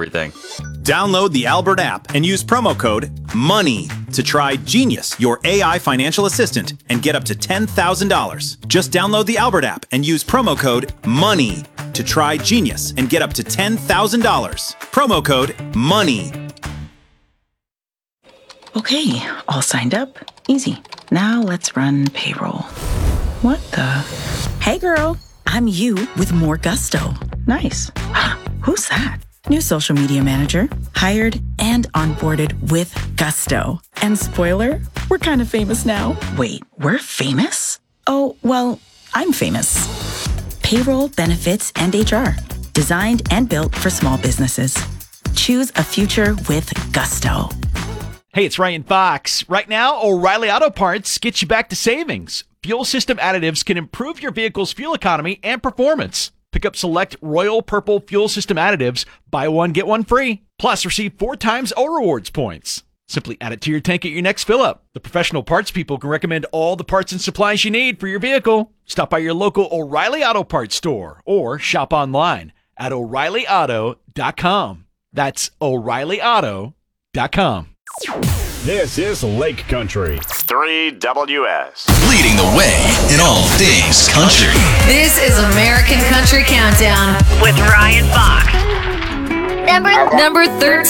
everything. Download the Albert app and use promo code MONEY to try Genius, your AI financial assistant, and get up to $10,000. Just download the Albert app and use promo code MONEY to try Genius and get up to $10,000. Promo code MONEY. Okay, all signed up. Easy. Now let's run payroll. What the? Hey girl, I'm you with more gusto. Nice. Who's that? New social media manager, hired and onboarded with gusto. And spoiler, we're kind of famous now. Wait, we're famous? Oh, well, I'm famous. Payroll, benefits, and HR. Designed and built for small businesses. Choose a future with gusto. Hey, it's Ryan Fox. Right now, O'Reilly Auto Parts gets you back to savings. Fuel system additives can improve your vehicle's fuel economy and performance. Pick up select Royal Purple fuel system additives, buy one, get one free. Plus, receive 4 times O Rewards points. Simply add it to your tank at your next fill-up. The professional parts people can recommend all the parts and supplies you need for your vehicle. Stop by your local O'Reilly Auto Parts store or shop online at O'ReillyAuto.com. That's O'ReillyAuto.com. This is Lake Country. 3WS. Leading the way in all things country. This is American Country Countdown with Ryan Fox. Number 13.